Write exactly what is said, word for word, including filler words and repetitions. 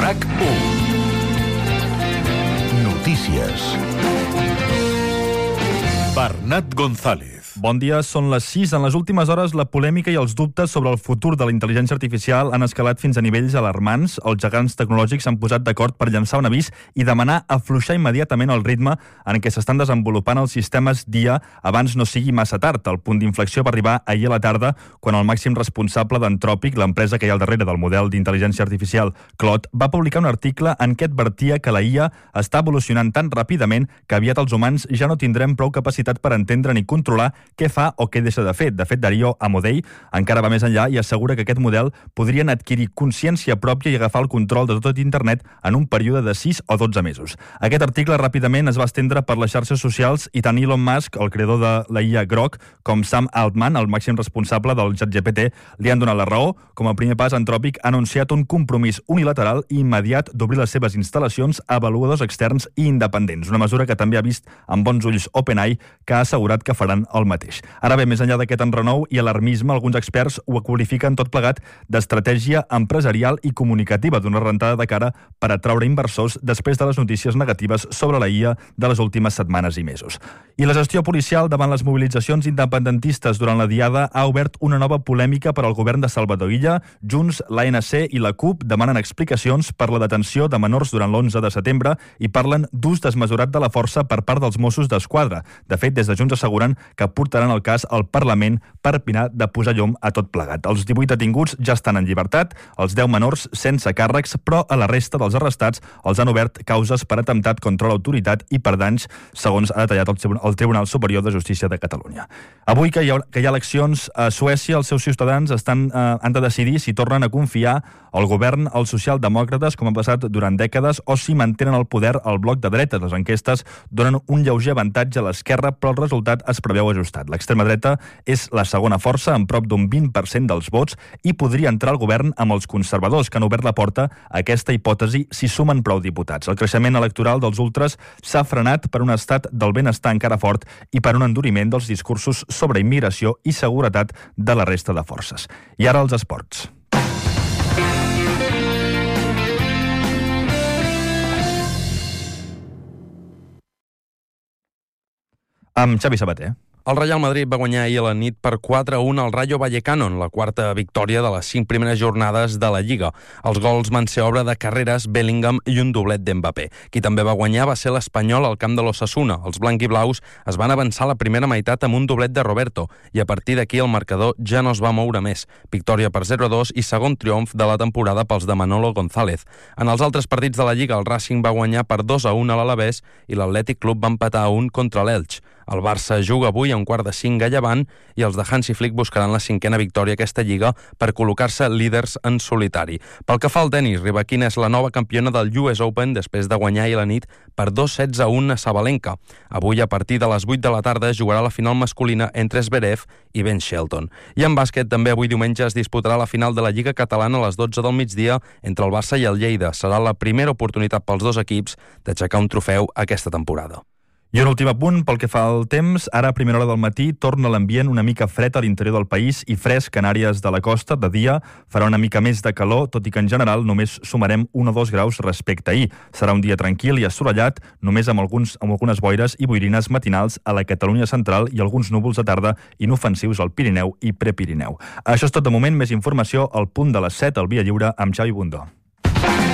RAC u. Notícies. Bernat González. Bon dia, són les sis. En les últimes hores, la polèmica i els dubtes sobre el futur de la intel·ligència artificial han escalat fins a nivells alarmants. Els gegants tecnològics s'han posat d'acord per llançar un avís i demanar afluixar immediatament el ritme en què s'estan desenvolupant els sistemes d'I A abans no sigui massa tard. El punt d'inflexió va arribar ahir a la tarda, quan el màxim responsable d'Anthropic, l'empresa que hi ha al darrere del model d'intel·ligència artificial Claude, va publicar un article en què advertia que la I A està evolucionant tan ràpidament que aviat els humans ja no tindrem prou capacitat per entendre ni controlar què fa o què deixa de fer. De fet, Dario Amodei encara va més enllà i assegura que aquest model podrien adquirir consciència pròpia i agafar el control de tot internet en un període de sis o dotze mesos. Aquest article ràpidament es va estendre per les xarxes socials i tant Elon Musk, el creador de la I A Grok, com Sam Altman, el màxim responsable del ChatGPT, li han donat la raó. Com a primer pas, Anthropic ha anunciat un compromís unilateral i immediat d'obrir les seves instal·lacions a avaluadors externs i independents, una mesura que també ha vist amb bons ulls OpenAI, que ha assegurat que faran el mateix. Ara bé, més enllà d'aquest enrenou i alarmisme, alguns experts ho qualifiquen tot plegat d'estratègia empresarial i comunicativa, d'una rentada de cara per atraure inversors després de les notícies negatives sobre la I A de les últimes setmanes i mesos. I la gestió policial davant les mobilitzacions independentistes durant la diada ha obert una nova polèmica per al govern de Salvador Illa. Junts, l'A N C i la CUP demanen explicacions per la detenció de menors durant l'onze de setembre i parlen d'ús desmesurat de la força per part dels Mossos d'Esquadra. De fet, des de Junts asseguren que portaran el cas al Parlament per pinar de posar llum a tot plegat. Els divuit detinguts ja estan en llibertat, els deu menors sense càrrecs, però a la resta dels arrestats els han obert causes per atemptat contra l'autoritat i per danys, segons ha detallat el Tribunal Superior de Justícia de Catalunya. Avui que hi ha, que hi ha eleccions a Suècia, els seus ciutadans estan, eh, han de decidir si tornen a confiar al govern als socialdemòcrates, com ha passat durant dècades, o si mantenen el poder al bloc de dretes. Les enquestes donen un lleuger avantatge a l'esquerra, però el resultat es preveu ajustat. L'extrema dreta és la segona força, amb prop d'un vint per cent dels vots, i podria entrar al govern amb els conservadors, que han obert la porta a aquesta hipòtesi si sumen prou diputats. El creixement electoral dels ultres s'ha frenat per un estat del benestar encara fort i per un enduriment dels discursos sobre immigració i seguretat de la resta de forces. I ara els esports. Amb Xavi Sabater. El Real Madrid va guanyar ahir a la nit per quatre a un al Rayo Vallecano, en la quarta victòria de les cinc primeres jornades de la Lliga. Els gols van ser obra de Carreras, Bellingham i un doblet d'Mbappé. Qui també va guanyar va ser l'Espanyol al camp de l'Osasuna. Els blanc-i-blaus es van avançar la primera meitat amb un doblet de Roberto i a partir d'aquí el marcador ja no es va moure més. Victòria per zero a dos i segon triomf de la temporada pels de Manolo González. En els altres partits de la Lliga, el Racing va guanyar per dos a un a l'Alavés i l'Atlètic Club va empatar a un contra l'Elx. El Barça juga avui a un quart de cinc a Llevant i els de Hansi Flick buscaran la cinquena victòria aquesta Lliga per col·locar-se líders en solitari. Pel que fa al tenis, Rybakina és la nova campiona del U S Open després de guanyar ahir a la nit per dos sets a un a Sabalenka. Avui, a partir de les vuit de la tarda, jugarà la final masculina entre Zverev i Ben Shelton. I en bàsquet, també avui diumenge es disputarà la final de la Lliga Catalana a les dotze del migdia entre el Barça i el Lleida. Serà la primera oportunitat pels dos equips d'aixecar un trofeu aquesta temporada. I un últim apunt pel que fa al temps. Ara, a primera hora del matí, torna l'ambient una mica fred a l'interior del país i fresc en àrees de la costa. De dia farà una mica més de calor, tot i que en general només sumarem un o dos graus respecte a ahir. Serà un dia tranquil i assolellat, només amb, alguns, amb algunes boires i boirines matinals a la Catalunya central i alguns núvols de tarda inofensius al Pirineu i Prepirineu. Això és tot de moment. Més informació al punt de les set al Via Lliure amb Xavi Bundó.